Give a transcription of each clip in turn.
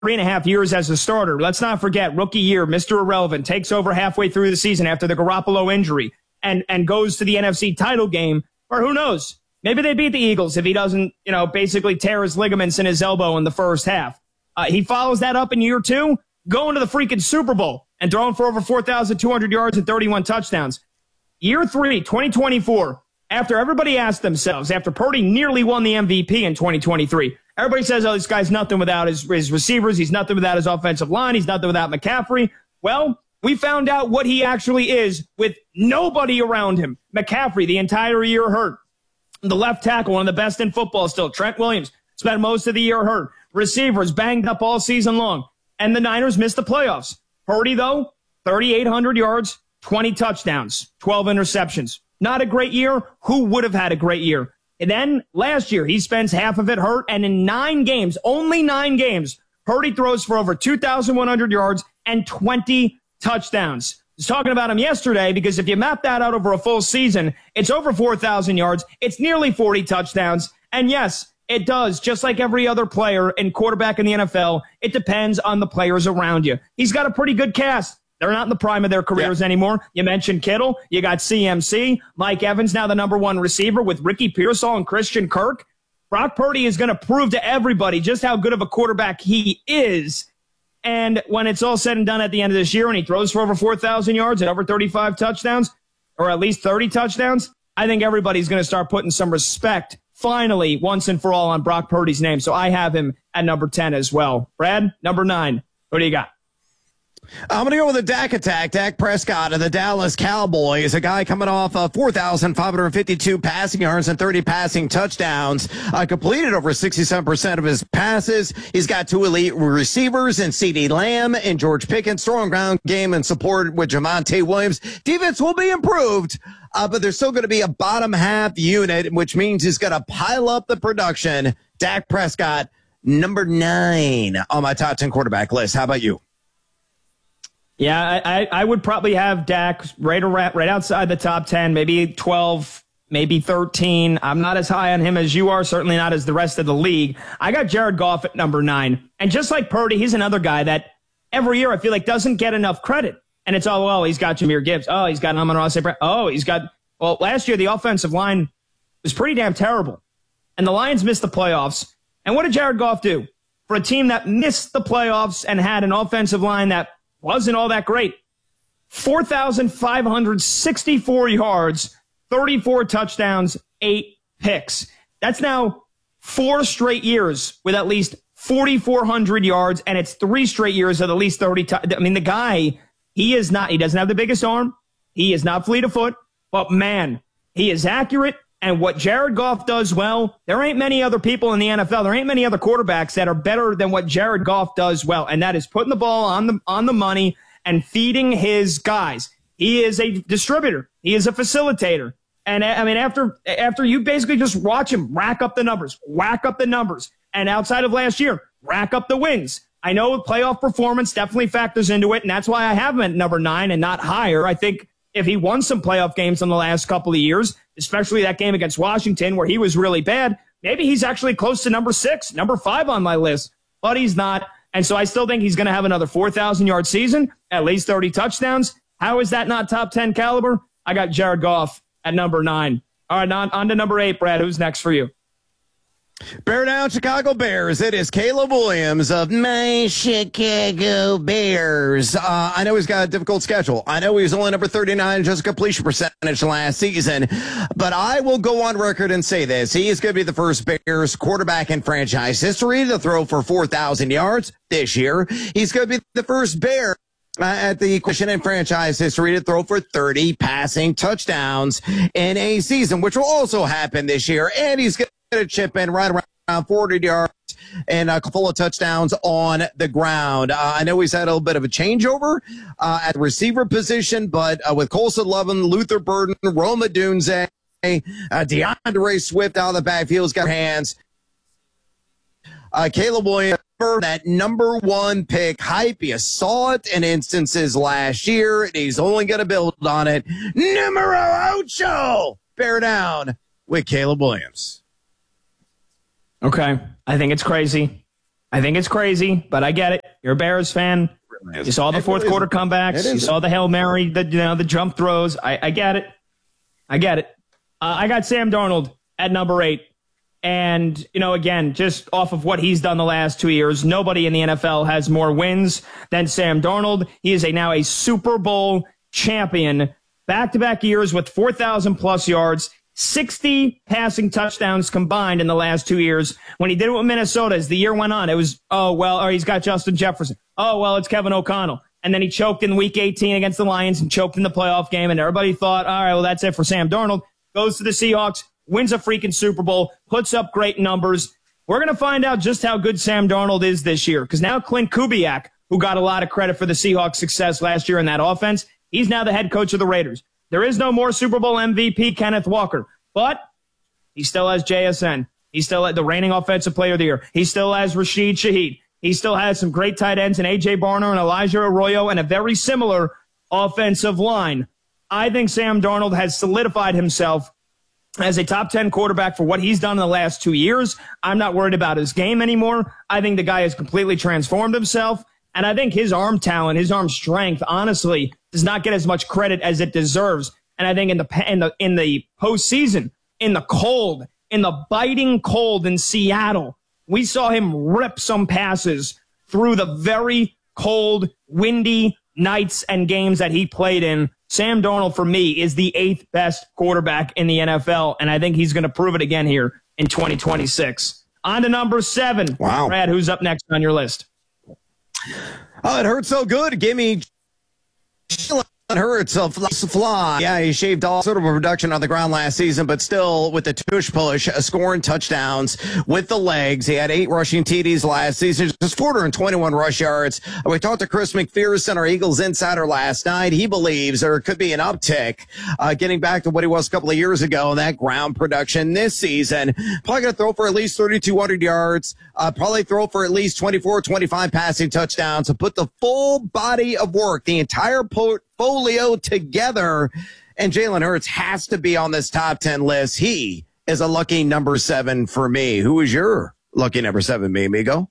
3.5 years as a starter. Let's not forget, rookie year, Mr. Irrelevant, takes over halfway through the season after the Garoppolo injury and goes to the NFC title game. Or who knows? Maybe they beat the Eagles if he doesn't, basically tear his ligaments in his elbow in the first half. He follows that up in year 2, going to the freaking Super Bowl and throwing for over 4,200 yards and 31 touchdowns. Year 3, 2024, after everybody asked themselves, after Purdy nearly won the MVP in 2023, everybody says, oh, this guy's nothing without his receivers. He's nothing without his offensive line. He's nothing without McCaffrey. Well, we found out what he actually is with nobody around him. McCaffrey, the entire year hurt. The left tackle, one of the best in football still. Trent Williams spent most of the year hurt. Receivers banged up all season long. And the Niners missed the playoffs. Purdy, though, 3,800 yards, 20 touchdowns, 12 interceptions. Not a great year. Who would have had a great year? And then last year, he spends half of it hurt. And in 9 games, only 9 games, Purdy throws for over 2,100 yards and 20 touchdowns. I was talking about him yesterday because if you map that out over a full season, it's over 4,000 yards. It's nearly 40 touchdowns. And yes, it does. Just like every other player and quarterback in the NFL, it depends on the players around you. He's got a pretty good cast. They're not in the prime of their careers anymore. You mentioned Kittle. You got CMC. Mike Evans, now the number 1 receiver with Ricky Pearsall and Christian Kirk. Brock Purdy is going to prove to everybody just how good of a quarterback he is. And when it's all said and done at the end of this year and he throws for over 4,000 yards and over 35 touchdowns, or at least 30 touchdowns, I think everybody's going to start putting some respect, finally, once and for all, on Brock Purdy's name. So I have him at number 10 as well. Brad, number 9. What do you got? I'm going to go with the Dak attack. Dak Prescott of the Dallas Cowboys, a guy coming off 4,552 passing yards and 30 passing touchdowns, completed over 67% of his passes. He's got 2 elite receivers in CeeDee Lamb and George Pickens, strong ground game and support with Javonte Williams. Defense will be improved, but there's still going to be a bottom half unit, which means he's going to pile up the production. Dak Prescott, number 9 on my top 10 quarterback list. How about you? Yeah, I would probably have Dak right outside the top 10, maybe 12, maybe 13. I'm not as high on him as you are, certainly not as the rest of the league. I got Jared Goff at number 9. And just like Purdy, he's another guy that every year I feel like doesn't get enough credit. And it's all, well, he's got Jahmyr Gibbs. Oh, he's got Amon-Ra St. Brown. Oh, well, last year the offensive line was pretty damn terrible. And the Lions missed the playoffs. And what did Jared Goff do? For a team that missed the playoffs and had an offensive line that wasn't all that great. 4,564 yards, 34 touchdowns, 8 picks. That's now 4 straight years with at least 4,400 yards, and it's 3 straight years of at least 30. The guy, he doesn't have the biggest arm. He is not fleet of foot, but man, he is accurate. And what Jared Goff does well, there ain't many other people in the NFL. There ain't many other quarterbacks that are better than what Jared Goff does well. And that is putting the ball on the money and feeding his guys. He is a distributor. He is a facilitator. And I mean, after you basically just watch him rack up the numbers, and outside of last year, rack up the wins. I know playoff performance definitely factors into it. And that's why I have him at number 9 and not higher. I think if he won some playoff games in the last couple of years, especially that game against Washington where he was really bad, maybe he's actually close to number 6, number 5 on my list, but he's not. And so I still think he's going to have another 4,000-yard season, at least 30 touchdowns. How is that not top 10 caliber? I got Jared Goff at number 9. All right, on to number 8, Brad. Who's next for you? Bear down, Chicago Bears. It is Caleb Williams of my Chicago Bears. I know he's got a difficult schedule. I know he was only number 39 in just completion percentage last season, but I will go on record and say this. He is going to be the first Bears quarterback in franchise history to throw for 4,000 yards this year. He's going to be the first Bear at the question in franchise history to throw for 30 passing touchdowns in a season, which will also happen this year. And he's going to chip in right around 40 yards and a couple of touchdowns on the ground. I know he's had a little bit of a changeover at the receiver position, but with Colson Lovin, Luther Burden, Roma Dunze, DeAndre Swift out of the backfield, has got hands. Caleb Williams, that number 1 pick hype. You saw it in instances last year, and he's only going to build on it. Numero ocho. Bear down with Caleb Williams. Okay. I think it's crazy. I think it's crazy, but I get it. You're a Bears fan. You saw the fourth quarter comebacks. You saw the Hail Mary, the jump throws. I get it. I get it. I got Sam Darnold at number 8. And, again, just off of what he's done the last 2 years, nobody in the NFL has more wins than Sam Darnold. He is now a Super Bowl champion, back-to-back years with 4,000-plus yards, 60 passing touchdowns combined in the last 2 years. When he did it with Minnesota, as the year went on, it was, he's got Justin Jefferson. It's Kevin O'Connell. And then he choked in Week 18 against the Lions and choked in the playoff game, and everybody thought, all right, well, that's it for Sam Darnold. Goes to the Seahawks, wins a freaking Super Bowl, puts up great numbers. We're going to find out just how good Sam Darnold is this year, because now Clint Kubiak, who got a lot of credit for the Seahawks' success last year in that offense, he's now the head coach of the Raiders. There is no more Super Bowl MVP Kenneth Walker, but he still has JSN. He still has the reigning offensive player of the year. He still has Rashid Shaheed. He still has some great tight ends in A.J. Barner and Elijah Arroyo and a very similar offensive line. I think Sam Darnold has solidified himself as a top 10 quarterback for what he's done in the last 2 years. I'm not worried about his game anymore. I think the guy has completely transformed himself. And I think his arm talent, his arm strength, honestly, does not get as much credit as it deserves. And I think in the postseason, in the cold, in the biting cold in Seattle, we saw him rip some passes through the very cold, windy nights and games that he played in. Sam Darnold, for me, is the 8th best quarterback in the NFL, and I think he's going to prove it again here in 2026. On to number 7. Wow. Brad, who's up next on your list? Oh, it hurts so good. Give me Hurts of fly. Yeah, he shaved all sort of a production on the ground last season, but still with the tush push, scoring touchdowns with the legs. He had 8 rushing TDs last season, just 421 rush yards. We talked to Chris McPherson, our Eagles insider, last night. He believes there could be an uptick, getting back to what he was a couple of years ago in that ground production this season. Probably going to throw for at least 3,200 yards, probably throw for at least 24, 25 passing touchdowns to put the full body of work, the entire portfolio together, and Jalen Hurts has to be on this top 10 list. He is a lucky number 7 for me. Who is your lucky number 7, mi amigo?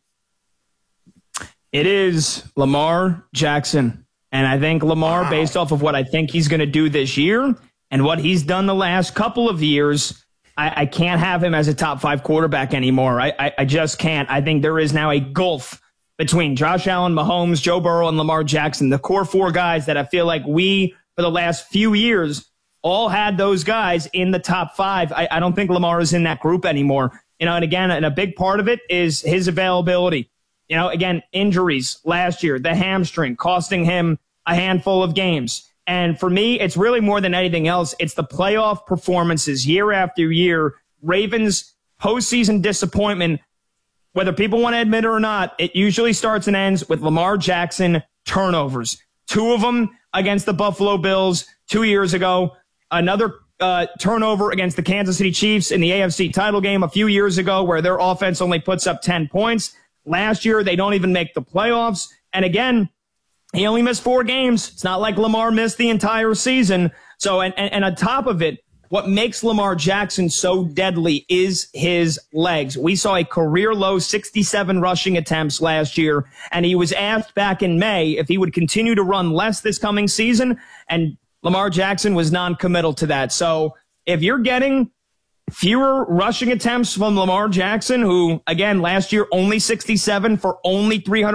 It is Lamar Jackson. And I think Lamar, based off of what I think he's going to do this year and what he's done the last couple of years, I can't have him as a top 5 quarterback anymore. I just can't. I think there is now a gulf between Josh Allen, Mahomes, Joe Burrow, and Lamar Jackson, the core 4 guys that I feel like we, for the last few years, all had those guys in the top 5. I don't think Lamar is in that group anymore. And again, and a big part of it is his availability. Again, injuries last year, the hamstring costing him a handful of games. And for me, it's really more than anything else. It's the playoff performances year after year. Ravens postseason disappointment, whether people want to admit it or not, it usually starts and ends with Lamar Jackson turnovers. 2 of them against the Buffalo Bills 2 years ago. Another turnover against the Kansas City Chiefs in the AFC title game a few years ago where their offense only puts up 10 points. Last year, they don't even make the playoffs. And again, he only missed 4 games. It's not like Lamar missed the entire season. So, and on top of it, what makes Lamar Jackson so deadly is his legs. We saw a career-low 67 rushing attempts last year, and he was asked back in May if he would continue to run less this coming season, and Lamar Jackson was non-committal to that. So if you're getting fewer rushing attempts from Lamar Jackson, who, again, last year only 67 for only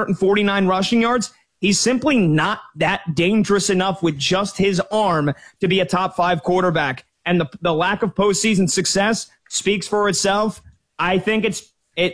349 rushing yards, he's simply not that dangerous enough with just his arm to be a top 5 quarterback. And the lack of postseason success speaks for itself. I think it's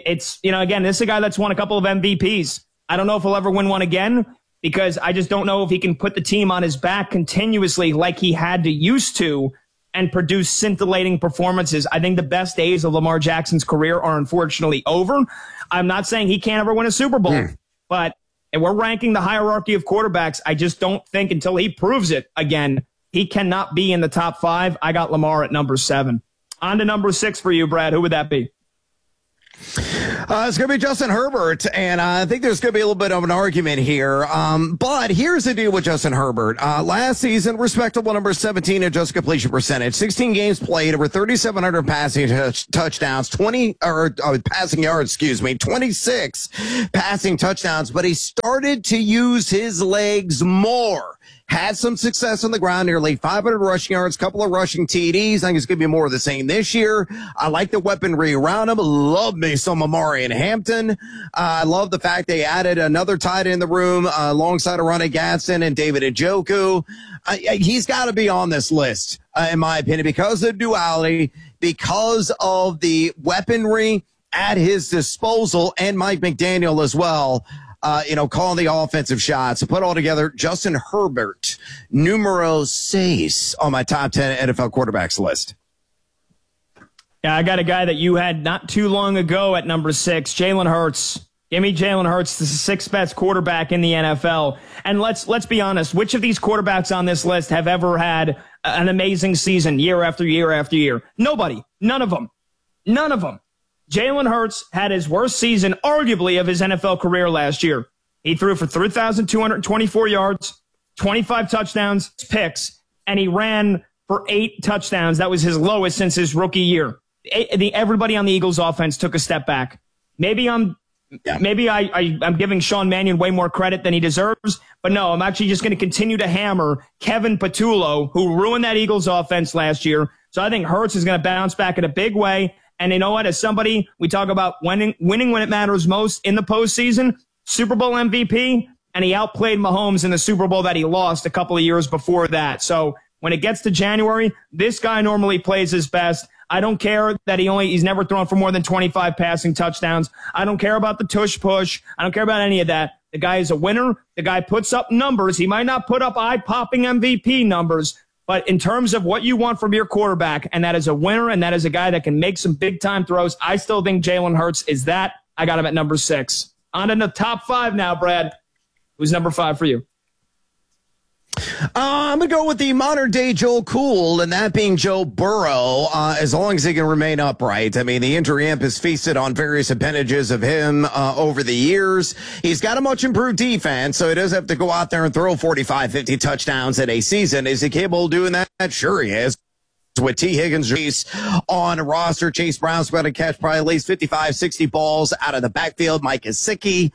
again, this is a guy that's won a couple of MVPs. I don't know if he'll ever win one again because I just don't know if he can put the team on his back continuously like he had to used to and produce scintillating performances. I think the best days of Lamar Jackson's career are unfortunately over. I'm not saying he can't ever win a Super Bowl, but if we're ranking the hierarchy of quarterbacks, I just don't think until he proves it again, he cannot be in the top 5. I got Lamar at number 7. On to number 6 for you, Brad. Who would that be? It's going to be Justin Herbert, and I think there's going to be a little bit of an argument here. But here's the deal with Justin Herbert. Last season, respectable number 17 adjusted completion percentage, 16 games played, over 3,700 passing touchdowns, passing yards, 26 passing touchdowns. But he started to use his legs more. Had some success on the ground, nearly 500 rushing yards, couple of rushing TDs. I think it's going to be more of the same this year. I like the weaponry around him. Love me some Amari and Hampton. I love the fact they added another tight end in the room alongside of Ronnie Gadsden and David Njoku. He's got to be on this list, in my opinion, because of the duality, because of the weaponry at his disposal, and Mike McDaniel as well. Calling the offensive shots. To put all together, Justin Herbert, numero 6 on my top 10 NFL quarterbacks list. Yeah, I got a guy that you had not too long ago at number 6, Jalen Hurts. Give me Jalen Hurts, the 6th best quarterback in the NFL. And let's be honest, which of these quarterbacks on this list have ever had an amazing season year after year after year? Nobody. None of them. None of them. Jalen Hurts had his worst season, arguably, of his NFL career last year. He threw for 3,224 yards, 25 touchdowns, picks, and he ran for 8 touchdowns. That was his lowest since his rookie year. Everybody on the Eagles offense took a step back. Maybe I'm giving Sean Mannion way more credit than he deserves, but no, I'm actually just going to continue to hammer Kevin Patullo, who ruined that Eagles offense last year. So I think Hurts is going to bounce back in a big way. And you know what? As somebody, we talk about winning when it matters most in the postseason, Super Bowl MVP, and he outplayed Mahomes in the Super Bowl that he lost a couple of years before that. So when it gets to January, this guy normally plays his best. I don't care that he's never thrown for more than 25 passing touchdowns. I don't care about the tush push. I don't care about any of that. The guy is a winner. The guy puts up numbers. He might not put up eye-popping MVP numbers, but in terms of what you want from your quarterback, and that is a winner, and that is a guy that can make some big-time throws, I still think Jalen Hurts is that. I got him at number 6. On to the top 5 now, Brad. Who's number 5 for you? I'm going to go with the modern-day Joe Cool, and that being Joe Burrow, as long as he can remain upright. I mean, the injury imp has feasted on various appendages of him over the years. He's got a much improved defense, so he doesn't have to go out there and throw 45, 50 touchdowns in a season. Is he capable of doing that? Sure he is. With T. Higgins on a roster, Chase Brown's going to catch probably at least 55, 60 balls out of the backfield. Mike Gesicki,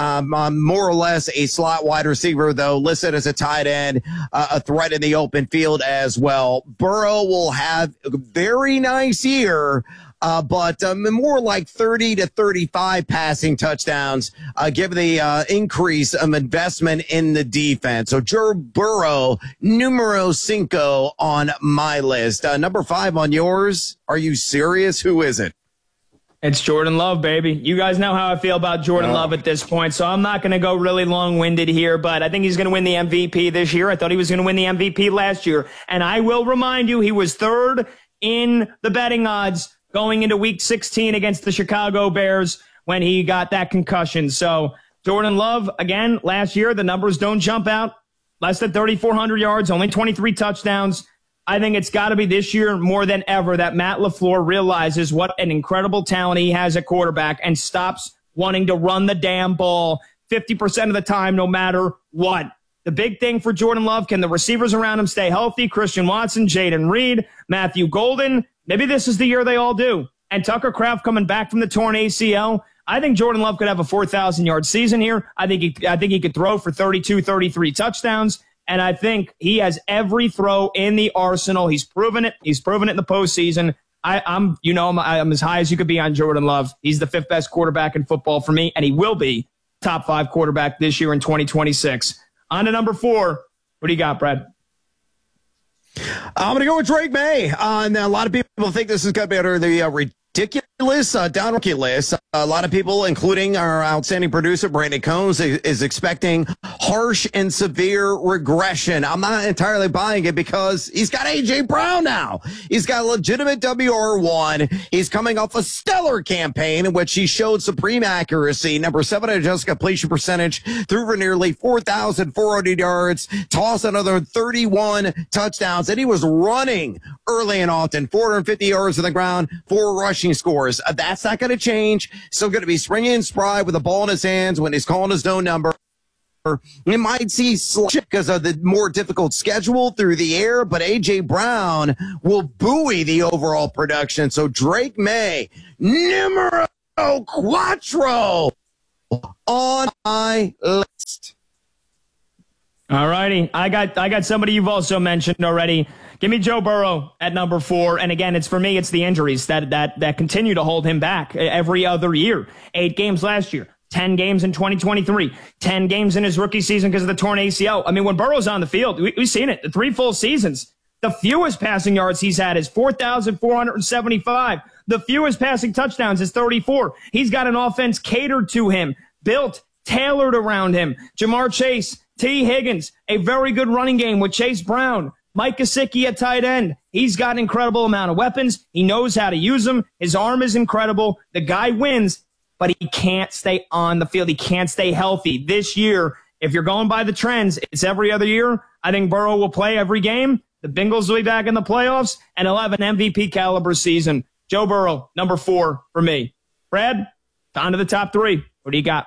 more or less a slot wide receiver, though listed as a tight end, a threat in the open field as well. Burrow will have a very nice year, but more like 30 to 35 passing touchdowns, given the increase of investment in the defense. So Joe Burrow, numero 5 on my list. Number 5 on yours. Are you serious? Who is it? It's Jordan Love, baby. You guys know how I feel about Jordan Love at this point, so I'm not going to go really long-winded here, but I think he's going to win the MVP this year. I thought he was going to win the MVP last year. And I will remind you, he was 3rd in the betting odds going into week 16 against the Chicago Bears when he got that concussion. So Jordan Love, again, last year, the numbers don't jump out. Less than 3,400 yards, only 23 touchdowns. I think it's got to be this year more than ever that Matt LaFleur realizes what an incredible talent he has at quarterback and stops wanting to run the damn ball 50% of the time, no matter what. The big thing for Jordan Love, can the receivers around him stay healthy? Christian Watson, Jaden Reed, Matthew Golden. Maybe this is the year they all do. And Tucker Kraft coming back from the torn ACL. I think Jordan Love could have a 4,000-yard season here. I think he could throw for 32, 33 touchdowns. And I think he has every throw in the arsenal. He's proven it. He's proven it in the postseason. I'm as high as you could be on Jordan Love. He's the 5th best quarterback in football for me, and he will be top 5 quarterback this year in 2026. On to number 4. What do you got, Brad? I'm going to go with Drake May. Now, a lot of people think this is going to be under the ridiculous down rookie list. A lot of people, including our outstanding producer, Brandon Combs, is expecting harsh and severe regression. I'm not entirely buying it because he's got A.J. Brown now. He's got a legitimate WR1. He's coming off a stellar campaign in which he showed supreme accuracy. Number 7 adjusted completion percentage, threw for nearly 4,400 yards, tossed another 31 touchdowns, and he was running early and often. 450 yards on the ground, 4 rushing scores. Bears. That's not going to change. Still going to be springy and spry with the ball in his hands when he's calling his own number. We might see slip because of the more difficult schedule through the air, but A.J. Brown will buoy the overall production. So Drake May, numero quattro on my list. All righty. I got somebody you've also mentioned already. Give me Joe Burrow at number 4. And again, it's the injuries that continue to hold him back every other year. 8 games last year. 10 games in 2023, 10 games in his rookie season because of the torn ACL. I mean, when Burrow's on the field, we've seen it, the 3 full seasons. The fewest passing yards he's had is 4,475. The fewest passing touchdowns is 34. He's got an offense catered to him, built, tailored around him. Jamar Chase, T. Higgins, a very good running game with Chase Brown. Mike Gesicki at tight end. He's got an incredible amount of weapons. He knows how to use them. His arm is incredible. The guy wins. But he can't stay on the field. He can't stay healthy. This year, if you're going by the trends, it's every other year. I think Burrow will play every game. The Bengals will be back in the playoffs, and he'll have an MVP caliber season. Joe Burrow, number 4 for me. Brad, on to the top 3. What do you got?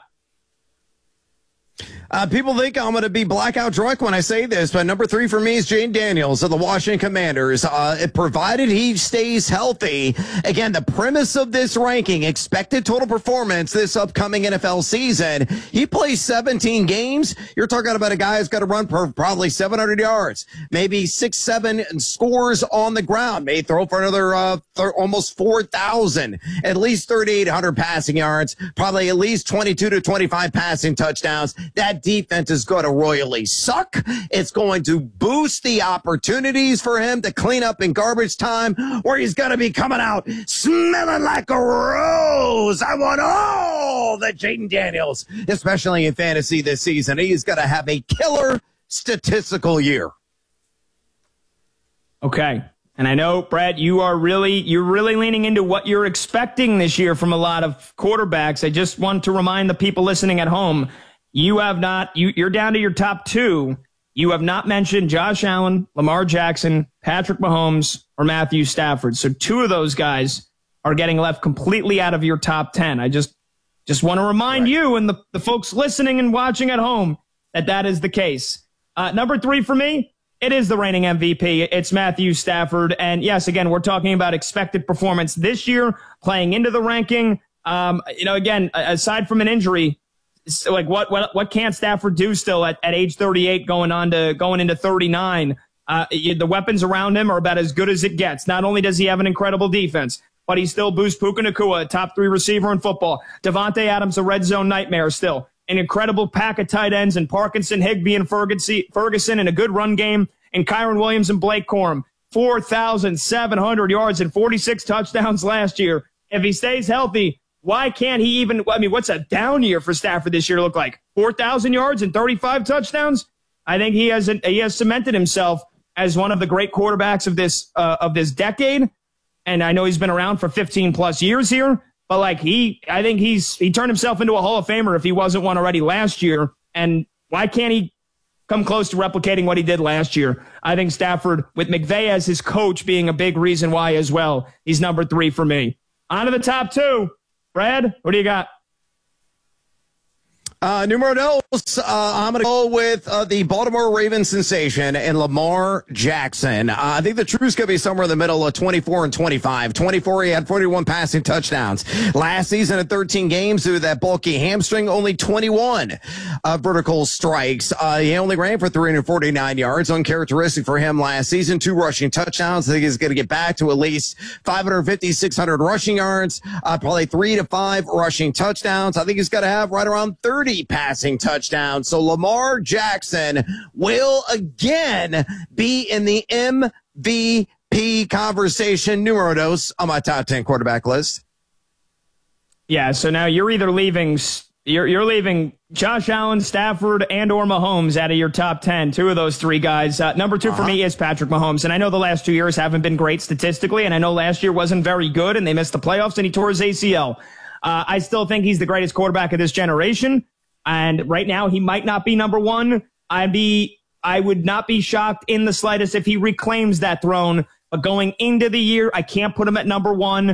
People think I'm going to be blackout drunk when I say this, but number 3 for me is Jayden Daniels of the Washington Commanders. Provided he stays healthy. Again, the premise of this ranking, expected total performance this upcoming NFL season. He plays 17 games. You're talking about a guy who's got to run for probably 700 yards, maybe 6-7 scores on the ground, may throw for another almost 4,000, at least 3,800 passing yards, probably at least 22 to 25 passing touchdowns. That defense is going to royally suck. It's going to boost the opportunities for him to clean up in garbage time, where he's going to be coming out smelling like a rose. I want all the Jayden Daniels, especially in fantasy this season. He's going to have a killer statistical year. Okay. And I know, Brad, you're really leaning into what you're expecting this year from a lot of quarterbacks. I just want to remind the people listening at home, you're down to your top 2. You have not mentioned Josh Allen, Lamar Jackson, Patrick Mahomes, or Matthew Stafford. So 2 of those guys are getting left completely out of your top 10. I just want to remind you and the folks listening and watching at home that is the case. Number 3 for me, it is the reigning MVP. It's Matthew Stafford. And yes, again, we're talking about expected performance this year, playing into the ranking. Again, aside from an injury, so like what can Stafford do still at age 38 going into 39? The weapons around him are about as good as it gets. Not only does he have an incredible defense, but he still boosts Puka Nacua, a top 3 receiver in football. Devontae Adams, a red zone nightmare still. An incredible pack of tight ends and Parkinson, Higbee, and Ferguson, and a good run game. And Kyron Williams and Blake Corum. 4,700 yards and 46 touchdowns last year. If he stays healthy, why can't he even, what's a down year for Stafford this year look like? 4,000 yards and 35 touchdowns? I think he has cemented himself as one of the great quarterbacks of this decade. And I know he's been around for 15 plus years here, but I think he turned himself into a Hall of Famer if he wasn't one already last year. And why can't he come close to replicating what he did last year? I think Stafford, with McVay as his coach, being a big reason why as well, he's number 3 for me. On to the top 2. Brad, what do you got? Numero dos, I'm going to go with the Baltimore Ravens sensation and Lamar Jackson. I think the truth's going to be somewhere in the middle of 24 and 25. 24, he had 41 passing touchdowns. Last season at 13 games due to that bulky hamstring, only 21 vertical strikes. He only ran for 349 yards, uncharacteristic for him last season. 2 rushing touchdowns. I think he's going to get back to at least 550, 600 rushing yards, probably 3 to 5 rushing touchdowns. I think he's going to have right around 30 passing touchdowns. So Lamar Jackson will again be in the MVP conversation, numero dos, on my top 10 quarterback list. Yeah, so now you're either leaving you're leaving Josh Allen, Stafford, and or Mahomes out of your top 10. 2 of those 3 guys. Number 2 for me is Patrick Mahomes. And I know the last 2 years haven't been great statistically, and I know last year wasn't very good, and they missed the playoffs, and he tore his ACL. I still think he's the greatest quarterback of this generation. And right now, he might not be number 1. I would not be shocked in the slightest if he reclaims that throne. But going into the year, I can't put him at number 1.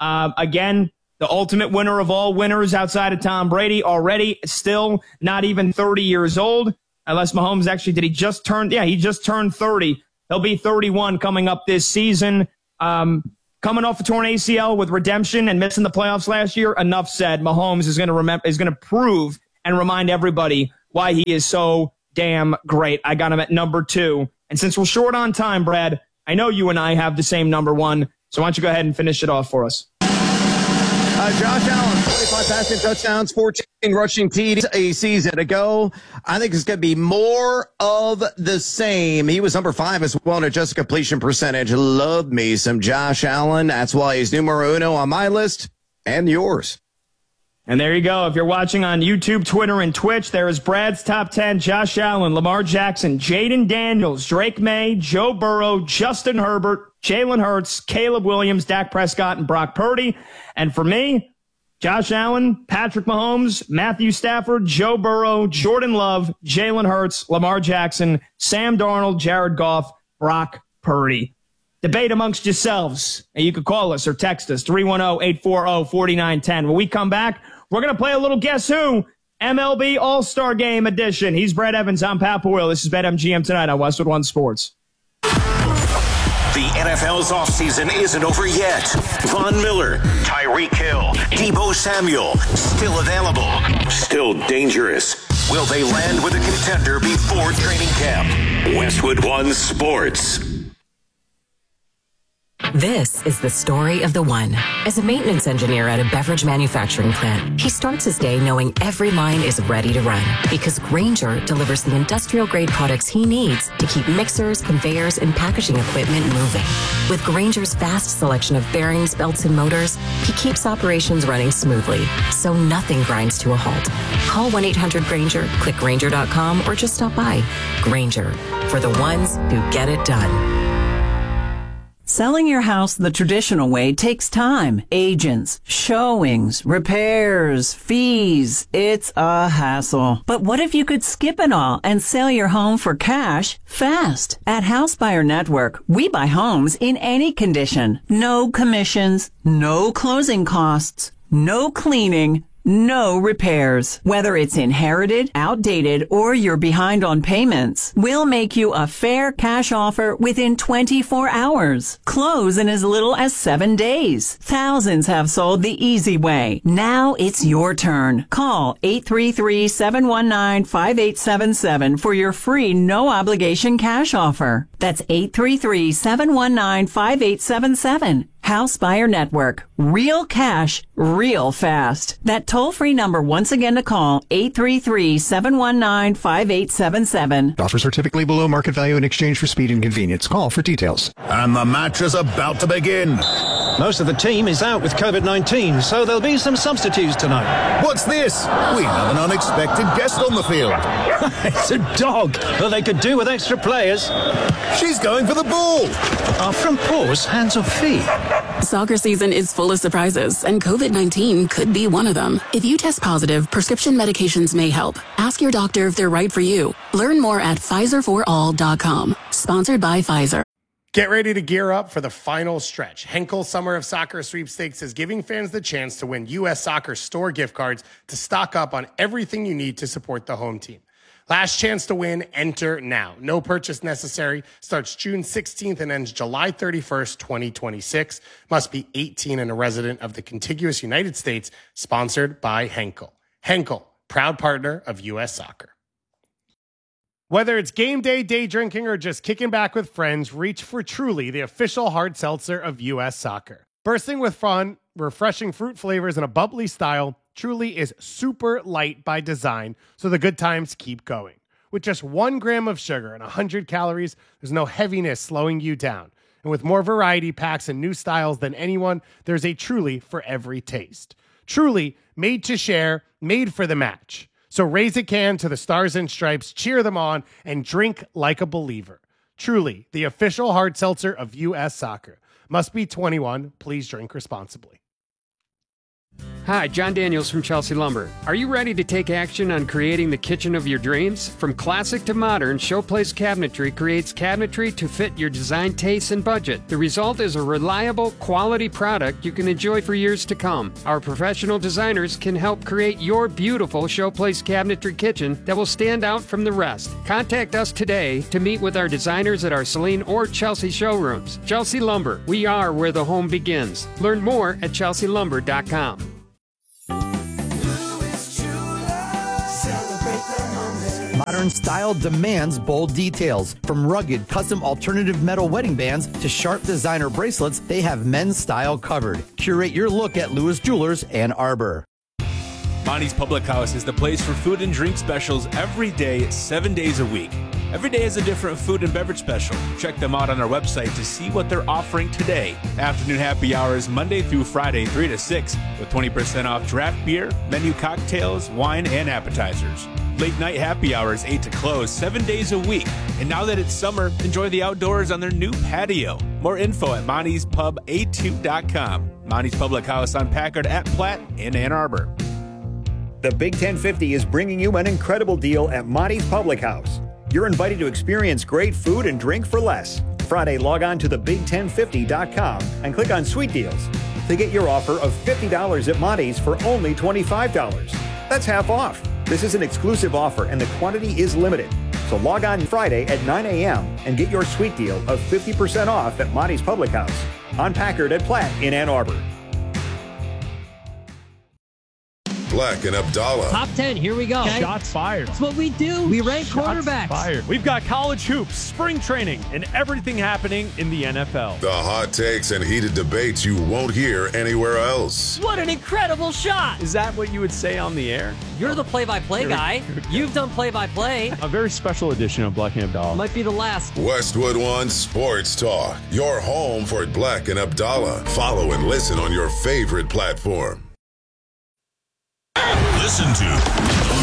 Again, the ultimate winner of all winners outside of Tom Brady, already still not even 30 years old. Unless Mahomes actually, he just turned 30. He'll be 31 coming up this season. Coming off a torn ACL with redemption and missing the playoffs last year, enough said. Mahomes is going to prove and remind everybody why he is so damn great. I got him at number 2. And since we're short on time, Brad, I know you and I have the same number 1. So why don't you go ahead and finish it off for us? Josh Allen, 25 passing touchdowns, 14 rushing TDs a season ago. I think it's going to be more of the same. He was number 5 as well in adjusted completion percentage. Love me some Josh Allen. That's why he's numero uno on my list and yours. And there you go. If you're watching on YouTube, Twitter, and Twitch, there is Brad's top 10. Josh Allen, Lamar Jackson, Jaden Daniels, Drake May, Joe Burrow, Justin Herbert, Jalen Hurts, Caleb Williams, Dak Prescott, and Brock Purdy. And for me, Josh Allen, Patrick Mahomes, Matthew Stafford, Joe Burrow, Jordan Love, Jalen Hurts, Lamar Jackson, Sam Darnold, Jared Goff, Brock Purdy. Debate amongst yourselves. And you can call us or text us, 310-840-4910. When we come back, we're going to play a little Guess Who? MLB All-Star Game edition. He's Brad Evans. I'm Pat Boyle. This is BetMGM tonight on Westwood One Sports. The NFL's offseason isn't over yet. Von Miller, Tyreek Hill, Deebo Samuel, still available, still dangerous. Will they land with a contender before training camp? Westwood One Sports. This is the story of the one. As a maintenance engineer at a beverage manufacturing plant, he starts his day knowing every line is ready to run because Grainger delivers the industrial-grade products he needs to keep mixers, conveyors, and packaging equipment moving. With Grainger's vast selection of bearings, belts, and motors, he keeps operations running smoothly, so nothing grinds to a halt. Call 1-800-GRAINGER, click Grainger.com, or just stop by. Grainger, for the ones who get it done. Selling your house the traditional way takes time, agents, showings, repairs, fees. It's a hassle. But what if you could skip it all and sell your home for cash fast? At House Buyer Network, we buy homes in any condition. No commissions, no closing costs, no cleaning, no repairs. Whether it's inherited, outdated, or you're behind on payments, we'll make you a fair cash offer within 24 hours. Close in as little as 7 days. Thousands have sold the easy way. Now it's your turn. Call 833-719-5877 for your free no-obligation cash offer. That's 833-719-5877. House Buyer Network. Real cash, real fast. That toll-free number once again to call, 833-719-5877. Offers are typically below market value in exchange for speed and convenience. Call for details. And the match is about to begin. Most of the team is out with COVID-19, so there'll be some substitutes tonight. What's this? We have an unexpected guest on the field. It's a dog. Well, they could do with extra players. She's going for the ball. Are front paws hands or feet? Soccer season is full of surprises, and COVID-19 could be one of them. If you test positive, prescription medications may help. Ask your doctor if they're right for you. Learn more at PfizerForAll.com. Sponsored by Pfizer. Get ready to gear up for the final stretch. Henkel Summer of Soccer Sweepstakes is giving fans the chance to win U.S. Soccer store gift cards to stock up on everything you need to support the home team. Last chance to win, enter now. No purchase necessary. Starts June 16th and ends July 31st, 2026. Must be 18 and a resident of the contiguous United States. Sponsored by Henkel. Henkel, proud partner of U.S. Soccer. Whether it's game day, day drinking, or just kicking back with friends, reach for Truly, the official hard seltzer of U.S. Soccer. Bursting with fun, refreshing fruit flavors, and a bubbly style, Truly is super light by design, so the good times keep going. With just 1 gram of sugar and 100 calories, there's no heaviness slowing you down. And with more variety packs and new styles than anyone, there's a Truly for every taste. Truly, made to share, made for the match. So raise a can to the Stars and Stripes, cheer them on, and drink like a believer. Truly, the official hard seltzer of U.S. Soccer. Must be 21. Please drink responsibly. Hi, John Daniels from Chelsea Lumber. Are you ready to take action on creating the kitchen of your dreams? From classic to modern, Showplace Cabinetry creates cabinetry to fit your design tastes and budget. The result is a reliable, quality product you can enjoy for years to come. Our professional designers can help create your beautiful Showplace Cabinetry kitchen that will stand out from the rest. Contact us today to meet with our designers at our Saline or Chelsea showrooms. Chelsea Lumber, we are where the home begins. Learn more at chelsealumber.com. Modern style demands bold details. From rugged, custom alternative metal wedding bands to sharp designer bracelets, they have men's style covered. Curate your look at Lewis Jewelers, Ann Arbor. Monty's Public House is the place for food and drink specials every day, 7 days a week. Every day is a different food and beverage special. Check them out on our website to see what they're offering today. Afternoon happy hours Monday through Friday, 3 to 6, with 20% off draft beer, menu cocktails, wine, and appetizers. Late night happy hours 8 to close, 7 days a week. And now that it's summer, enjoy the outdoors on their new patio. More info at Monty'sPub82.com. Monty's Public House on Packard at Platte in Ann Arbor. The Big 1050 is bringing you an incredible deal at Monty's Public House. You're invited to experience great food and drink for less. Friday, log on to thebig1050.com and click on Sweet Deals to get your offer of $50 at Monty's for only $25. That's half off. This is an exclusive offer and the quantity is limited. So log on Friday at 9 a.m. and get your sweet deal of 50% off at Monty's Public House on Packard at Platte in Ann Arbor. Black and Abdallah. Top 10, here we go. Okay. Shots fired. That's what we do. We rank quarterbacks. Fired. We've got college hoops, spring training, and everything happening in the NFL. The hot takes and heated debates you won't hear anywhere else. What an incredible shot. Is that what you would say on the air? You're the play-by-play guy. You've done play-by-play. A very special edition of Black and Abdallah. Might be the last. Westwood One Sports Talk. Your home for Black and Abdallah. Follow and listen on your favorite platform. Listen to